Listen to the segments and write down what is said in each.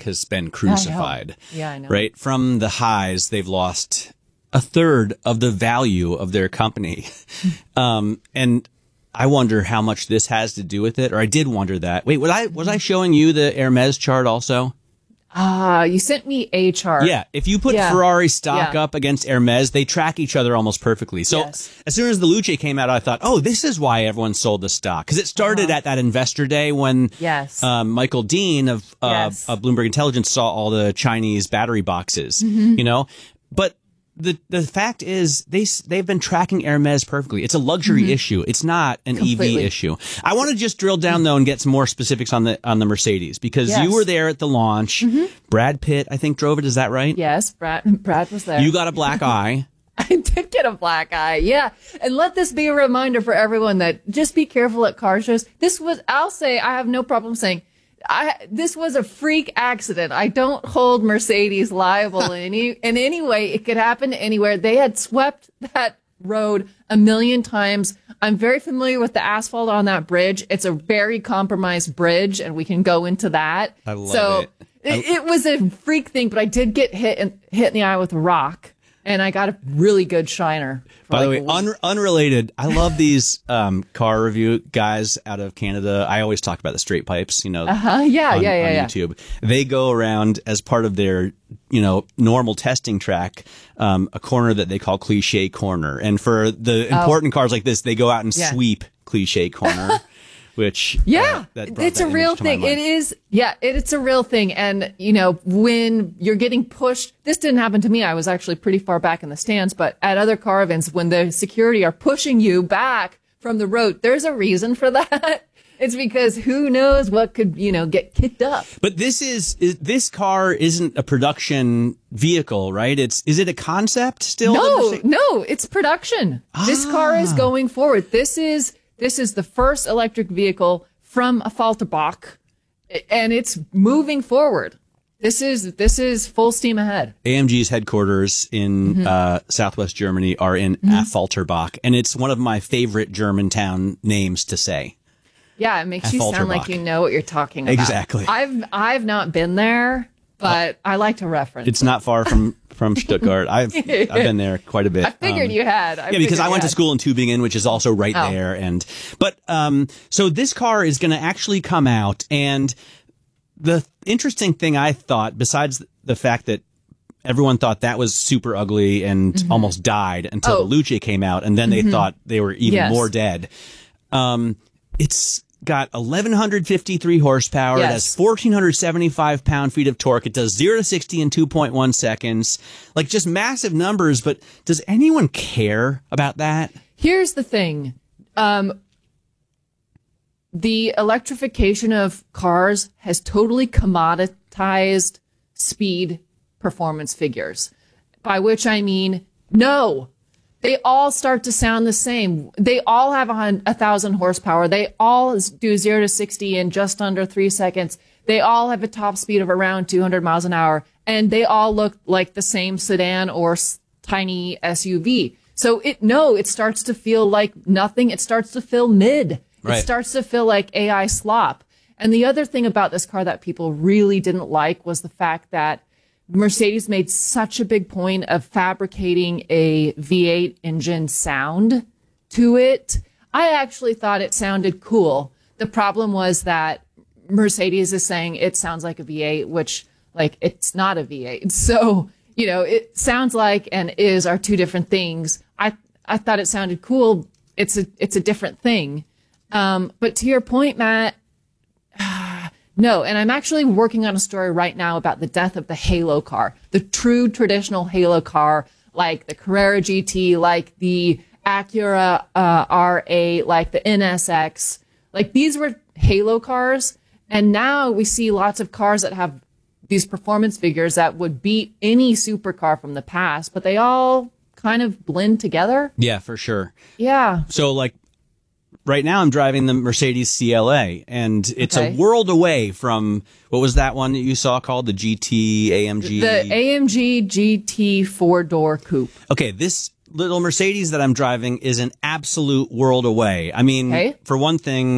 has been crucified. Yeah, I know. Right? From the highs, they've lost a third of the value of their company. And I wonder how much this has to do with it, or I did wonder that. Wait, was I showing you the Hermes chart also? You sent me a chart. Yeah, if you put Ferrari stock up against Hermes, they track each other almost perfectly. So as soon as the Luce came out, I thought, oh, this is why everyone sold the stock. Because it started at that investor day when Michael Dean of Bloomberg Intelligence saw all the Chinese battery boxes, you know. But the fact is they've been tracking Hermes perfectly. It's a luxury issue. It's not an EV issue. I want to just drill down though and get some more specifics on the Mercedes, because you were there at the launch. Brad Pitt, I think, drove it. Is that right? Yes, Brad was there. You got a black eye. I did get a black eye, yeah. And let this be a reminder for everyone that just be careful at car shows. I'll say, I have no problem saying, this was a freak accident. I don't hold Mercedes liable in any way. It could happen anywhere. They had swept that road a million times. I'm very familiar with the asphalt on that bridge. It's a very compromised bridge, and we can go into that. I love it. It was a freak thing, but I did get hit in the eye with a rock. And I got a really good shiner. By the way, unrelated, I love these car review guys out of Canada. I always talk about the straight pipes, you know, on YouTube. They go around as part of their, normal testing track, a corner that they call Cliche Corner. And for the important cars like this, they go out and sweep Cliche Corner. Which it's a real thing. It is. Yeah, it's a real thing. And, when you're getting pushed, this didn't happen to me. I was actually pretty far back in the stands, but at other car events, when the security are pushing you back from the road, there's a reason for that. It's because who knows what could, get kicked up. But this car isn't a production vehicle, right? Is it a concept still? No, it's production. This car is going forward. This is the first electric vehicle from a Falterbach, and it's moving forward. This is full steam ahead. AMG's headquarters in Southwest Germany are in Affalterbach, and it's one of my favorite Germantown names to say. Yeah, it makes you sound like you know what you're talking about. Exactly. I've not been there, but I like to reference. It's not far from Stuttgart. I've been there quite a bit. I figured you had. Because I went to school in Tübingen, which is also right there. But so this car is going to actually come out. And the interesting thing I thought, besides the fact that everyone thought that was super ugly and almost died until the Luce came out, and then they thought they were even more dead. It's got 1,153 horsepower. It has 1,475 pound-feet of torque. It does 0 to 60 in 2.1 seconds. Like, just massive numbers, but does anyone care about that? Here's the thing. The electrification of cars has totally commoditized speed performance figures, by which I mean, no. They all start to sound the same. They all have 1,000 horsepower. They all do 0 to 60 in just under 3 seconds. They all have a top speed of around 200 miles an hour. And they all look like the same sedan or tiny SUV. So it starts to feel like nothing. It starts to feel mid. Right. It starts to feel like AI slop. And the other thing about this car that people really didn't like was the fact that Mercedes made such a big point of fabricating a V8 engine sound to it. I actually thought it sounded cool. The problem was that Mercedes is saying it sounds like a V8, which, it's not a V8. So, it sounds like and are two different things. I thought it sounded cool. It's a different thing. But to your point, Matt, no, and I'm actually working on a story right now about the death of the Halo car, the true traditional Halo car, like the Carrera GT, like the Acura RA, like the NSX. Like, these were Halo cars, and now we see lots of cars that have these performance figures that would beat any supercar from the past, but they all kind of blend together. Yeah, for sure. Yeah. So, right now I'm driving the Mercedes CLA, and it's a world away from, what was that one that you saw called the GT AMG? The AMG GT 4-door coupe. Okay, this little Mercedes that I'm driving is an absolute world away. I mean, for one thing,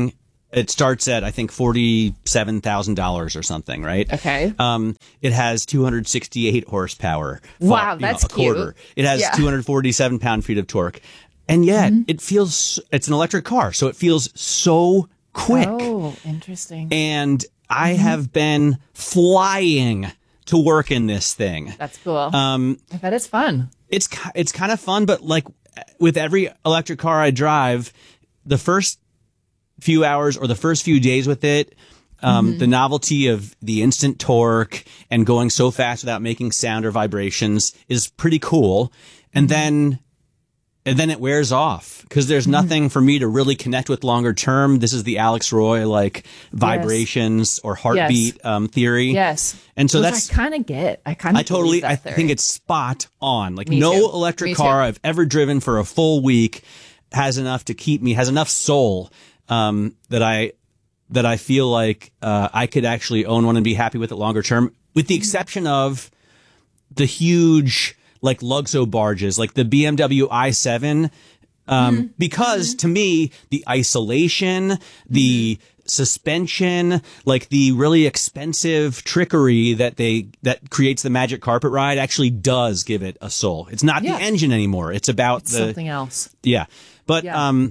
It starts at, I think, $47,000 or something, right? Okay. It has 268 horsepower. Wow, that's a quarter. cute. It has 247 pound-feet of torque. And yet, it's an electric car, so it feels so quick. Oh, interesting. And I have been flying to work in this thing. That's cool. I bet it's fun. It's kind of fun, but like with every electric car I drive, the first few hours or the first few days with it, the novelty of the instant torque and going so fast without making sound or vibrations is pretty cool. And then it wears off because there's nothing for me to really connect with longer term. This is the Alex Roy, like vibrations or heartbeat theory. Yes. And so which that's, I kind of get. I think it's spot on. Like Me no too. electric Me car too. I've ever driven for a full week has enough to keep me, has enough soul, that I feel like, I could actually own one and be happy with it longer term, with the exception of the huge, like Luxo barges, like the BMW i7, because to me, the isolation, the suspension, like the really expensive trickery that creates the magic carpet ride actually does give it a soul. It's not the engine anymore. It's about something else. Yeah. But,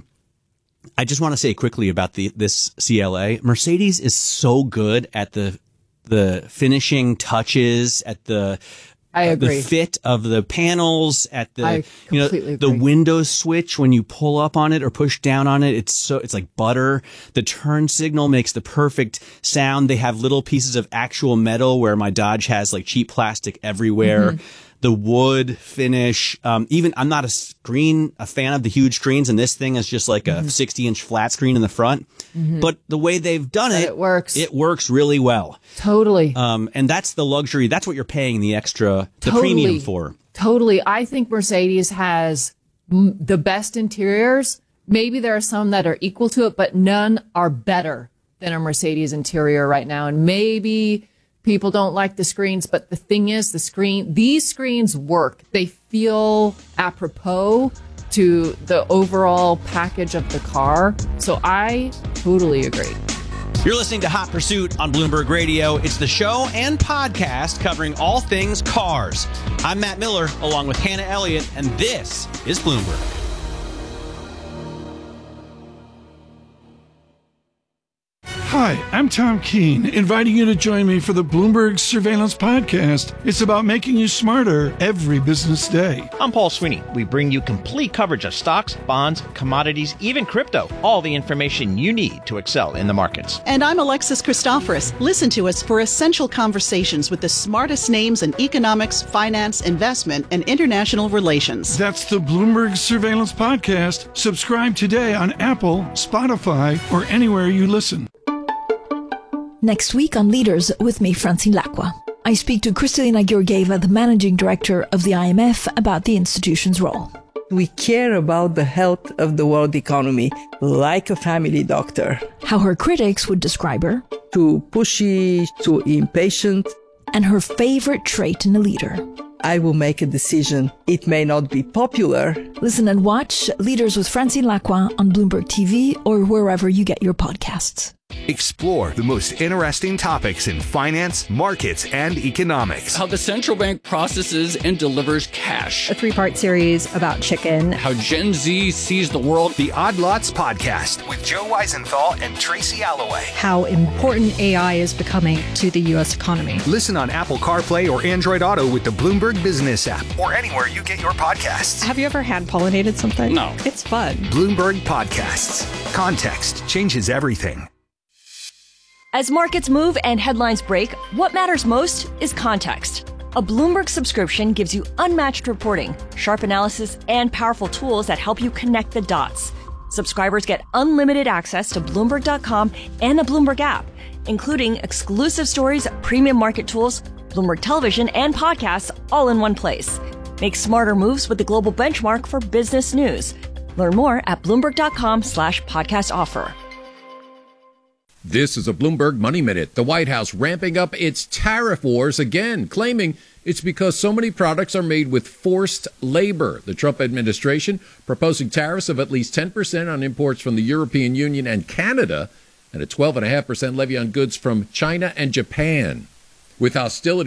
I just want to say quickly about this CLA. Mercedes is so good at the finishing touches, at the fit of the panels, at the the window switch when you pull up on it or push down on it. It's like butter. The turn signal makes the perfect sound. They have little pieces of actual metal where my Dodge has like cheap plastic everywhere. The wood finish, even I'm not a fan of the huge screens, and this thing is just like a 60-inch flat screen in the front. But the way they've done it works. It works really well. Totally. And that's the luxury. That's what you're paying the premium for. Totally. I think Mercedes has the best interiors. Maybe there are some that are equal to it, but none are better than a Mercedes interior right now. And maybe people don't like the screens, but the thing is, these screens work. They feel apropos to the overall package of the car. So I totally agree. You're listening to Hot Pursuit on Bloomberg Radio. It's the show and podcast covering all things cars. I'm Matt Miller, along with Hannah Elliott, and this is Bloomberg. Hi, I'm Tom Keene, inviting you to join me for the Bloomberg Surveillance Podcast. It's about making you smarter every business day. I'm Paul Sweeney. We bring you complete coverage of stocks, bonds, commodities, even crypto. All the information you need to excel in the markets. And I'm Alexis Christoforous. Listen to us for essential conversations with the smartest names in economics, finance, investment, and international relations. That's the Bloomberg Surveillance Podcast. Subscribe today on Apple, Spotify, or anywhere you listen. Next week on Leaders with me, Francine Lacqua. I speak to Kristalina Georgieva, the managing director of the IMF, about the institution's role. We care about the health of the world economy like a family doctor. How her critics would describe her. Too pushy, too impatient. And her favorite trait in a leader. I will make a decision. It may not be popular. Listen and watch Leaders with Francine Lacqua on Bloomberg TV or wherever you get your podcasts. Explore the most interesting topics in finance, markets, and economics. How the central bank processes and delivers cash. A 3-part series about chicken. How Gen Z sees the world. The Odd Lots Podcast with Joe Weisenthal and Tracy Alloway. How important AI is becoming to the U.S. economy. Listen on Apple CarPlay or Android Auto with the Bloomberg Business app or anywhere you get your podcasts. Have you ever hand-pollinated something? No. It's fun. Bloomberg Podcasts. Context changes everything. As markets move and headlines break, what matters most is context. A Bloomberg subscription gives you unmatched reporting, sharp analysis, and powerful tools that help you connect the dots. Subscribers get unlimited access to Bloomberg.com and the Bloomberg app, including exclusive stories, premium market tools, Bloomberg television, and podcasts all in one place. Make smarter moves with the global benchmark for business news. Learn more at Bloomberg.com/podcast offer. This is a Bloomberg Money Minute. The White House ramping up its tariff wars again, claiming it's because so many products are made with forced labor. The Trump administration proposing tariffs of at least 10% on imports from the European Union and Canada and a 12.5% levy on goods from China and Japan. With hostility